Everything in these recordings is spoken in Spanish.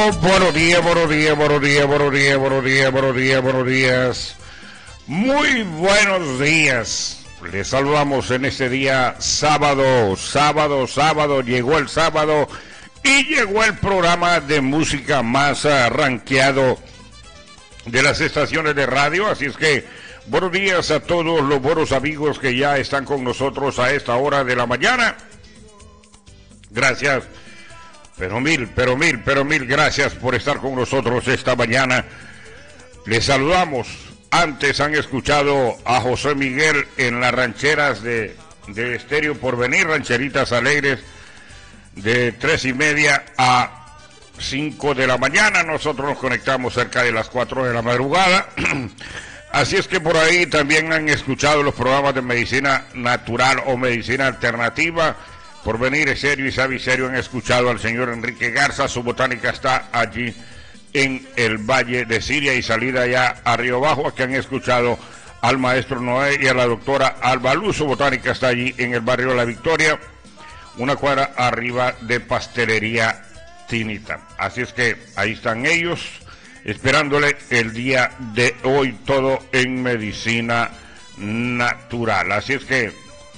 Buenos días, buenos días, buenos días, buenos días, buenos días, buenos días, buenos días. Muy buenos días. Les saludamos en este día sábado, llegó el sábado y llegó el programa de música más rankeado de las estaciones de radio, así es que buenos días a todos los buenos amigos que ya están con nosotros a esta hora de la mañana. Gracias, pero mil gracias por estar con nosotros esta mañana. Les saludamos. Antes han escuchado a José Miguel en las rancheras de Estéreo Porvenir, rancheritas alegres, de 3:30 a 5 de la mañana. Nosotros nos conectamos cerca de las 4 de la madrugada. Así es que por ahí también han escuchado los programas de medicina natural o medicina alternativa. Porvenir es serio y sabe serio. Han escuchado al señor Enrique Garza, su botánica está allí en el Valle de Siria y salida allá a Río Bajo. Aquí han escuchado al maestro Noé y a la doctora Alba Luz, su botánica está allí en el barrio La Victoria, una cuadra arriba de Pastelería Tinita. Así es que ahí están ellos, esperándole el día de hoy, todo en medicina natural. Así es que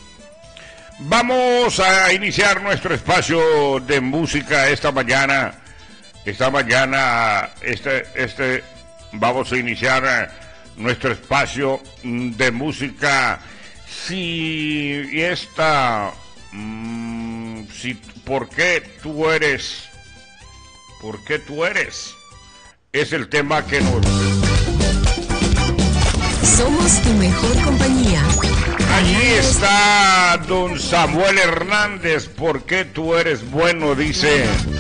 vamos a iniciar nuestro espacio de música esta mañana. Vamos a iniciar nuestro espacio de música. ¿Por qué tú eres? Es el tema que nos... Somos tu mejor compañía. Allí está don Samuel Hernández. ¿Por qué tú eres bueno? Dice...